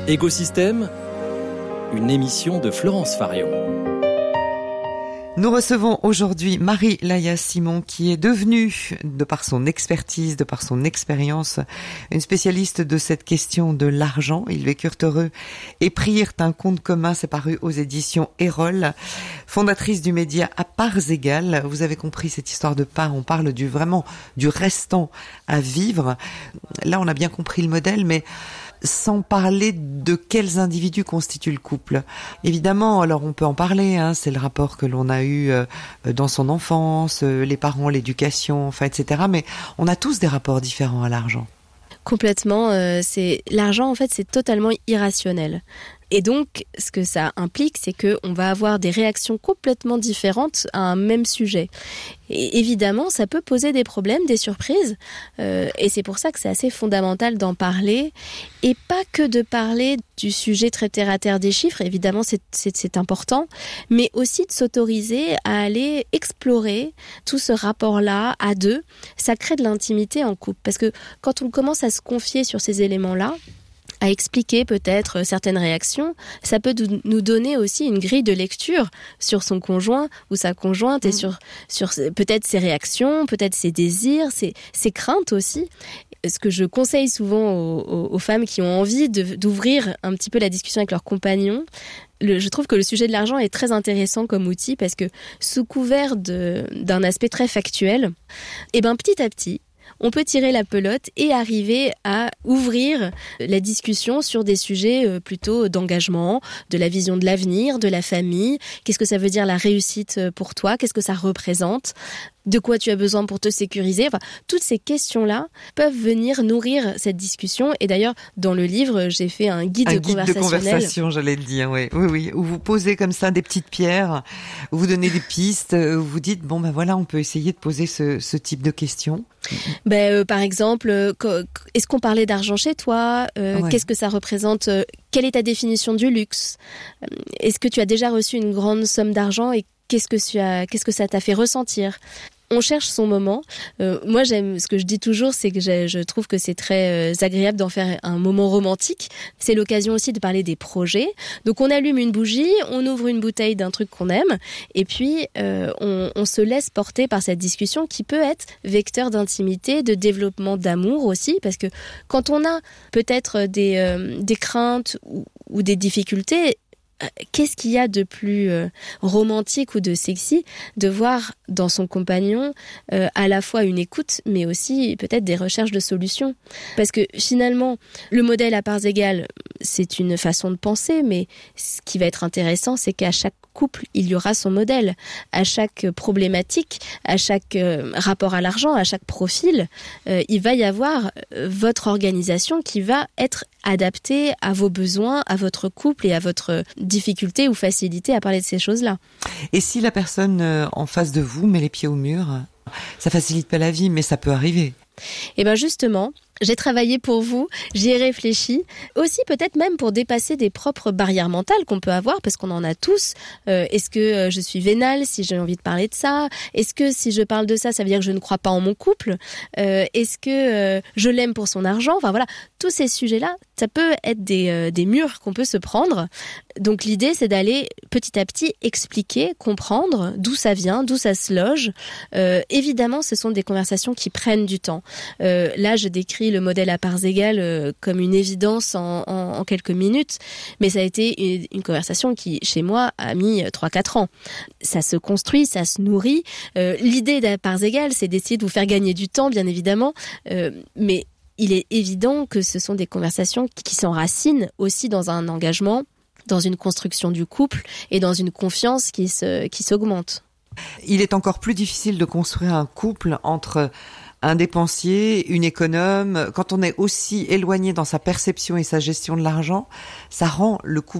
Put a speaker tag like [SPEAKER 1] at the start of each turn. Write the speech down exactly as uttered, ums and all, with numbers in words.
[SPEAKER 1] Écosystème, une émission de Florence Farion.
[SPEAKER 2] Nous recevons aujourd'hui Marie-Laïa Simon, qui est devenue, de par son expertise, de par son expérience, une spécialiste de cette question de l'argent. Ils vécurent heureux et prirent un compte commun. C'est paru aux éditions Erol. Fondatrice du média À Parts Égales. Vous avez compris cette histoire de part. On parle du vraiment du restant à vivre. Là, on a bien compris le modèle, mais sans parler de quels individus constituent le couple. Évidemment, alors on peut en parler, hein, c'est le rapport que l'on a eu euh, dans son enfance, euh, les parents, l'éducation, enfin, et cetera. Mais on a tous des rapports différents à l'argent.
[SPEAKER 3] Complètement, euh, c'est l'argent en fait c'est totalement irrationnel. Et donc, ce que ça implique, c'est qu'on va avoir des réactions complètement différentes à un même sujet. Et évidemment, ça peut poser des problèmes, des surprises. Euh, et c'est pour ça que c'est assez fondamental d'en parler. Et pas que de parler du sujet très terre-à-terre des chiffres, évidemment, c'est, c'est, c'est important. Mais aussi de s'autoriser à aller explorer tout ce rapport-là à deux. Ça crée de l'intimité en couple. Parce que quand on commence à se confier sur ces éléments-là, à expliquer peut-être certaines réactions, ça peut nous donner aussi une grille de lecture sur son conjoint ou sa conjointe et sur, sur peut-être ses réactions, peut-être ses désirs, ses, ses craintes aussi. Ce que je conseille souvent aux, aux, aux femmes qui ont envie de, d'ouvrir un petit peu la discussion avec leurs compagnons, le, je trouve que le sujet de l'argent est très intéressant comme outil parce que sous couvert de, d'un aspect très factuel, et ben petit à petit, on peut tirer la pelote et arriver à ouvrir la discussion sur des sujets plutôt d'engagement, de la vision de l'avenir, de la famille. Qu'est-ce que ça veut dire la réussite pour toi ? Qu'est-ce que ça représente ? De quoi tu as besoin pour te sécuriser ? Enfin, toutes ces questions-là peuvent venir nourrir cette discussion. Et d'ailleurs, dans le livre, j'ai fait un guide,
[SPEAKER 2] un
[SPEAKER 3] de,
[SPEAKER 2] guide de conversation, j'allais le dire, oui. Oui, oui, où vous posez comme ça des petites pierres, où vous donnez des pistes, où vous dites, bon ben voilà, on peut essayer de poser ce, ce type de questions.
[SPEAKER 3] Ben, euh, par exemple, euh, est-ce qu'on parlait d'argent chez toi ? euh, ouais. Qu'est-ce que ça représente ? euh, Quelle est ta définition du luxe ? euh, Est-ce que tu as déjà reçu une grande somme d'argent et qu'est-ce que, tu as, qu'est-ce que ça t'a fait ressentir ? On cherche son moment. Euh, moi, j'aime. Ce que je dis toujours, c'est que je, je trouve que c'est très euh, agréable d'en faire un moment romantique. C'est l'occasion aussi de parler des projets. Donc, on allume une bougie, on ouvre une bouteille d'un truc qu'on aime, et puis euh, on, on se laisse porter par cette discussion qui peut être vecteur d'intimité, de développement d'amour aussi, parce que quand on a peut-être des euh, des craintes ou, ou des difficultés. Qu'est-ce qu'il y a de plus euh, romantique ou de sexy de voir dans son compagnon euh, à la fois une écoute, mais aussi peut-être des recherches de solutions. Parce que finalement, le modèle à parts égales, c'est une façon de penser, mais ce qui va être intéressant, c'est qu'à chaque couple, il y aura son modèle. À chaque problématique, à chaque euh, rapport à l'argent, à chaque profil, euh, il va y avoir euh, votre organisation qui va être adaptée à vos besoins, à votre couple et à votre difficulté ou facilité à parler de ces choses-là.
[SPEAKER 2] Et si la personne euh, en face de vous met les pieds au mur, ça facilite pas la vie, mais ça peut arriver.
[SPEAKER 3] Et bien justement, j'ai travaillé pour vous, j'y ai réfléchi, aussi peut-être même pour dépasser des propres barrières mentales qu'on peut avoir, parce qu'on en a tous. Euh, est-ce que euh, je suis vénale si j'ai envie de parler de ça ? Est-ce que si je parle de ça, ça veut dire que je ne crois pas en mon couple ? euh, Est-ce que euh, je l'aime pour son argent ? Enfin voilà, tous ces sujets-là, ça peut être des, euh, des murs qu'on peut se prendre. Donc l'idée, c'est d'aller petit à petit expliquer, comprendre d'où ça vient, d'où ça se loge. Euh, évidemment, ce sont des conversations qui prennent du temps. Euh, là, je décris le modèle à parts égales euh, comme une évidence en, en, en quelques minutes, mais ça a été une, une conversation qui, chez moi, a mis trois quatre ans. Ça se construit, ça se nourrit. Euh, l'idée d'à parts égales, c'est d'essayer de vous faire gagner du temps, bien évidemment, euh, mais il est évident que ce sont des conversations qui s'enracinent aussi dans un engagement, dans une construction du couple et dans une confiance qui, se, qui s'augmente.
[SPEAKER 2] Il est encore plus difficile de construire un couple entre un dépensier, une économe. Quand on est aussi éloigné dans sa perception et sa gestion de l'argent, ça rend le couple